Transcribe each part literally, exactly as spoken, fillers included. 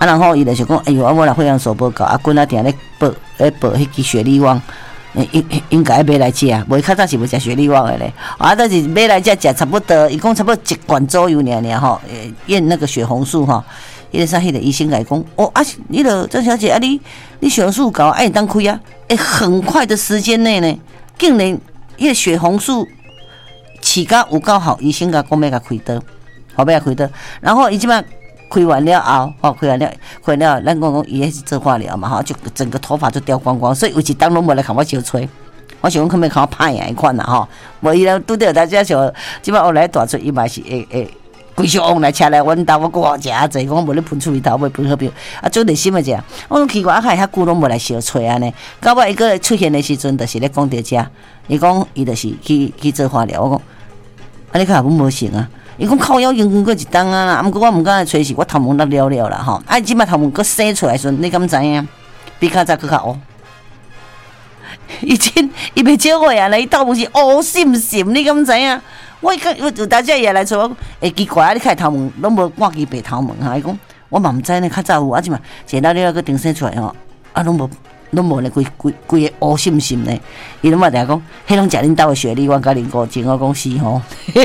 啊，然后伊就是讲，哎呦，我来血氧所报告，啊，滚啊定咧报咧报迄支雪利旺。应应该买来食，无较早是无食雪利旺的咧。啊，但是买来食食差不多，伊讲差不多一罐左右尔尔吼，验那个血红素吼。迄个啥，迄个医生来讲，哦啊，你了郑小姐啊，你你血红素高，哎，当开啊，哎，很快的时间内呢，竟然迄个血红素起甲有够好，医生甲讲要甲开刀，好要甲开刀，然后伊即摆。开完了后，吼，开完了，开完了，咱讲讲伊迄是做化疗嘛，吼，就整个头发就掉光光，所以有一当拢无来看我小吹，我想讲可能看我拍赢一款啦，吼，无伊咧拄着大家像即摆后来大出，伊嘛是会会规箱往来车来阮兜，我讲我食啊济，讲无咧喷出去头尾喷好票，啊，做热心的者，我讲奇怪，啊，遐遐久拢无来小吹安尼，到尾伊个出现的时阵，就是咧讲着遮，伊讲伊就是去去做化疗，我讲，啊，你看阮无成啊。伊讲靠腰用过一当啊，啊，毋过我毋敢吹是，我头毛落了了啦吼。啊，即摆头毛佫生出来时阵，你敢知影？比较早佫较乌。以前伊袂少岁啊，伊头毛是乌闪闪，你敢知影？我伊有有大家也来找我，会奇怪啊！你看头毛拢无挂起白头毛哈？伊讲我嘛毋知呢，较早有啊，即嘛一了了佫顶生出来吼，啊，拢无拢无咧，规规规个乌闪闪呢。伊拢嘛定讲，迄拢食恁兜的雪莉，我甲恁高精，我讲是吼。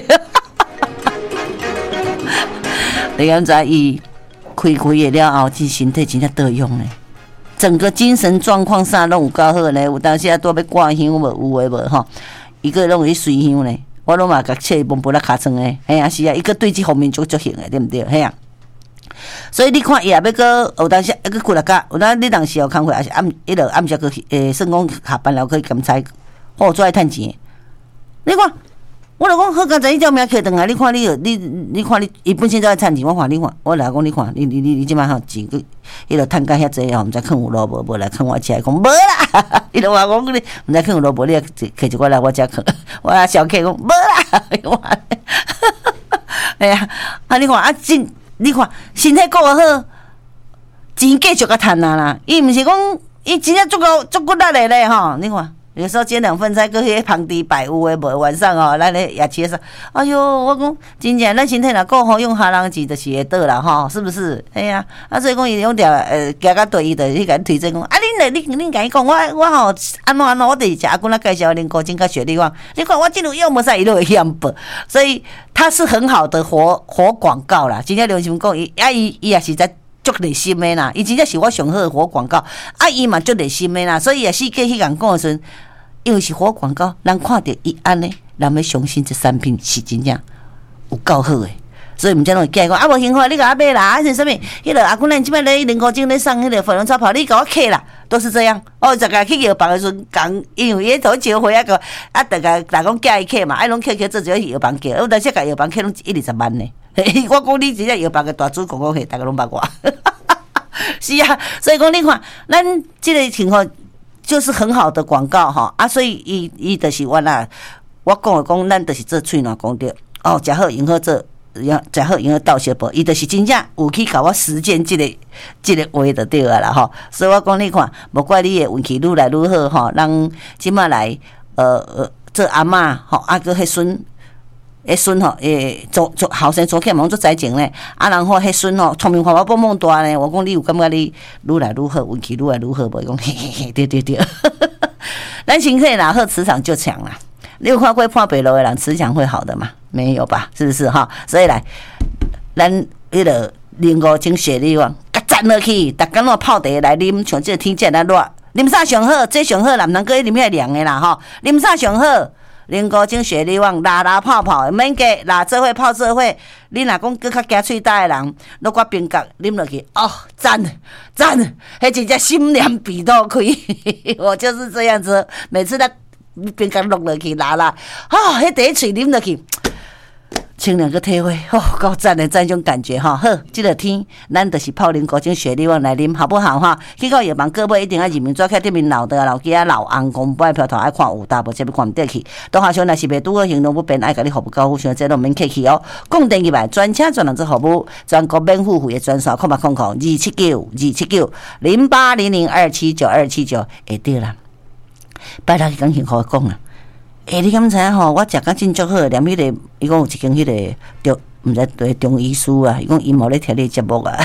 你敢知伊开开个了后，其身体真正得用呢？整个精神状况啥拢有够好呢？有当时啊，拄要挂香无有诶无吼？伊个拢有去随香呢。我拢嘛甲切摸摸咧尻川诶，嘿啊是啊，伊个对即方面足足行诶，对毋对？嘿啊。所以你看伊也要个有当时一个几落甲，有当你当时有工课，还是暗迄落暗时个诶，算讲下班了可以检查，哦，做爱趁钱。你看。我就讲好，刚才伊条命摕转来，你看你，你你看你，伊本身就爱趁钱，我看你看，我来讲你看，你你你你即摆吼钱个，伊就趁甲遐济吼，毋知囥有路无，无来囥我遮，讲无啦，伊就话讲你毋知囥有路无，你摕一寡来我遮囥，我啊小客讲无啦，哎呀，啊你看啊真，你看身体顾好，钱继续甲趁啊啦，伊毋是讲伊真正足够足骨力的咧吼，你看。有时候煎两份菜，搁迄旁地摆有诶无？晚上哦，咱咧夜市说，哎哟，我讲真正咱身体若够好，用下人钱就是会得啦吼，是不是？哎呀，啊所以讲伊用条呃，行到对伊就去甲你推荐讲，啊恁来恁恁甲伊讲，我我吼安怎安怎，我就是食阿公仔介绍恁高精甲雪莉旺，你看我真有用无使伊都会去安报，所以它是很好的活活广告啦。真正刘心讲伊啊伊伊也是在。足热心的啦，伊真正是我上好的活广告，啊，伊嘛足热心的啦，所以也是过去人讲的时阵，因为是活广告，人看到伊安尼，人要相信这产品是真正有够好的，所以毋则拢会惊讲啊无幸福，你甲我买啦，啊是啥物？迄个阿姑咱即摆咧零五金咧送迄个粉红超跑，你甲我客啦，都是这样。哦，逐个去药房的时阵讲，因为伊头招回啊个，啊，逐个逐讲寄伊客嘛，啊拢客客做一个药房客，我当时甲药房客拢一二十万呢。我讲你真正药房个大主广告费，大家拢捌我。是啊，所以讲你看，咱这个情况就是很好的广告哈啊，所以伊伊就是我啦，我讲的讲，咱就是做喙暖讲着哦，食好用好做，食好用好倒小宝，伊就是真正有去甲我实践这个这个话就对啊啦吼。所以我讲你看，无怪你的运气愈来愈好吼，人即马来呃呃做阿嬷吼，啊个迄孙。迄孙吼，诶，做做后生做起嘛，做财情咧。啊，然后迄孙吼，聪明活泼蹦蹦大咧。我讲你有感觉你愈来愈好，运气愈来愈好无？伊讲嘿嘿嘿，对对对。咱身体若好，磁场就强啦。你有看过破北楼的人磁场会好的吗？没有吧？是不是哈？所以来，咱迄个零五精雪莉旺，甲赞落去，逐工拢泡茶来啉，像这个天遮来热，啉啥上好？这上好啦，毋通搁啉遐凉的啦吼，啉啥上好？零五精雪莉旺，拉拉泡泡，免加拉做伙泡做伙。你若讲搁较惊喙焦的人，落个冰角啉落去，哦，赞赞，迄真正心凉鼻都开。我就是这样子，每次咱冰角落落去，拉拉，啊，迄第一喙啉落去。清凉个体会，哦，够赞的这种感觉哈。好，这个天，咱就是泡零五精雪莉旺来啉，好不好哈？去到药房各位一定要认明，抓开对面老的老鸡啊老红公不爱票头爱看有大无，这边看唔得去。当下想若是袂拄好行动不便，爱甲你服务高好，想这都免客气哦。讲电入来，专车专人做服务，全国免付费的专线，空八空空二七九二七九零八零零二七九二七九，会对啦。拜六讲幸福讲啦。诶、欸，你敢知影吼？我食甲真足好，连迄、那个伊讲有一间迄个中，毋知对中医师啊，伊讲伊无咧听你节目啊。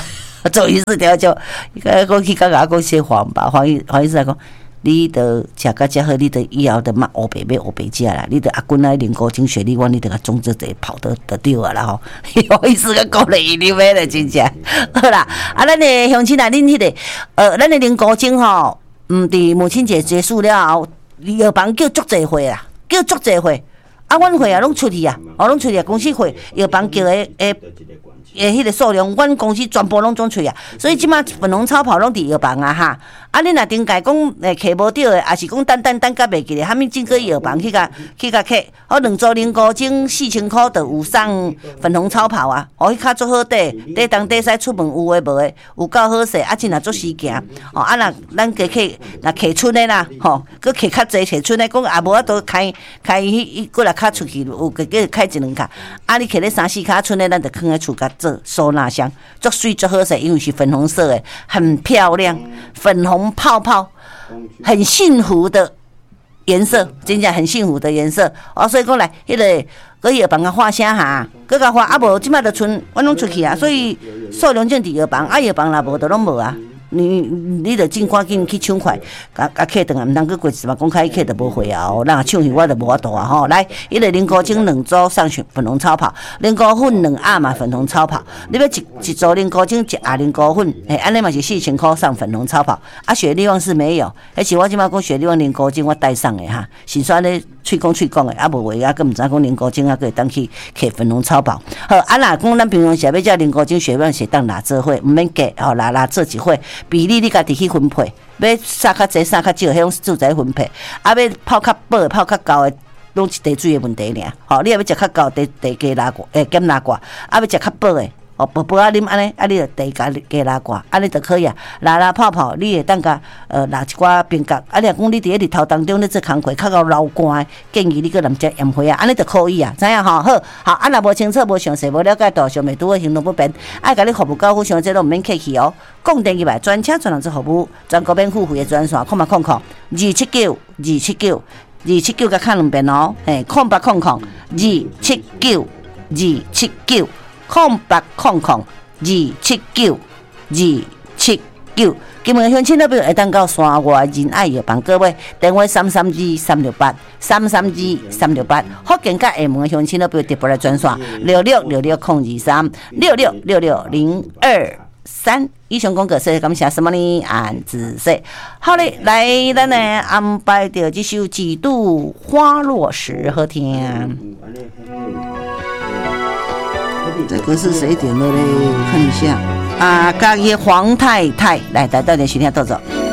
做医师条就，伊个讲去甲我讲些黄吧，黄医黄医师来讲。你得食到遮好，你得以后得莫乌白要乌白食啦。你得阿滚来啉高精血，你我你得甲种这者跑得得对啊啦吼。有意思个鼓励你买咧真正好啦。啊，咱的乡亲啊，恁迄、那个呃，咱的啉高精吼，嗯，伫母亲节结束了后，药房叫足济会啦，叫足济会。啊，阮会啊，拢出去啊，哦，拢出去啊，公司会药房叫诶诶。诶，迄个数量，阮公司全部拢总出啊，所以即马粉红超跑拢伫药房啊哈。啊，你若顶界讲诶，摕无着诶，也是讲等等等甲袂记咧，虾米经过药房去甲去甲摕，哦，两组零高精四千箍，就有送粉红超跑啊，哦，迄较足好缀，缀当缀使出门有诶无诶，有够好势，啊，真若足时行，哦，啊，若咱加摕若摕春诶啦，吼，佮摕较济摕春诶，讲啊无法度开开迄迄过来较出去，有个个开一两卡，啊，你摕咧三四卡春诶，咱就放喺厝甲做收纳箱，足水足好势，因为是粉红色诶，很漂亮，粉红。泡泡很幸福的颜色，真正很幸福的颜色哦。所以讲来，迄、那个佮药房甲画声哈，佮甲画啊无，即摆就剩阮拢出去啊，所以数量正伫药房，啊药房若无就拢无啊。你你着尽赶紧去抢快，甲甲客顿啊，毋通佮过一嘛，讲开客就无回啊哦，咱抢去我就无法度啊吼。来，伊个零高精两组上粉红超跑，零高粉两盒嘛粉红超跑，你要一一组零高精一盒零高粉，嘿，安尼嘛是四千箍上粉红超跑。啊，雪利旺是没有，迄是我即摆讲雪利旺零高精我带上的哈，是说咧喙讲喙讲的，啊无话啊，佮毋知讲零高精啊，佮会当去摕粉红超跑。好，啊若讲咱平常时要叫零高精雪利旺是当拿做伙，毋免加吼，拿拿做一伙。比例你家己去分配，要撒较济撒较少，迄种自在分配。啊，要泡较饱、泡较高的，拢是茶水的问题尔。吼、哦，你若要食较高，茶茶加拉挂，诶减拉挂。啊，要食较饱的，哦，薄薄啊啉安尼，啊，你就茶加加拉挂，安尼就可以啊。拉拉泡泡，你会当甲呃拿一寡冰角。啊，你若讲你伫日头当中咧做工课，较够流汗，建议你搁来食盐花啊，安尼就可以啊，知影吼？好，好，啊，若无清楚、无详细、无了解到，上面拄好行动不便，爱甲你服务高夫上这拢毋免客气哦。供电一百专车专人之服务，全国免付费的专线，空八空空二七九二七九二七九甲看两遍哦，嘿，空八空空二七九二七九空八空空二七九二七九。今日乡亲那边会当到山外仁爱药房各位，电话三三二三六八三三二三六八，福建甲厦门的乡亲那边直播来专线六六六六空二三六六六六零二三。以上讲过，谢谢感谢什么呢？安子说，好嘞，来，咱呢安排着这首《几度花落时》好听。这个是谁点的嘞？我看一下啊，家己黄太太来，来到点时间到走。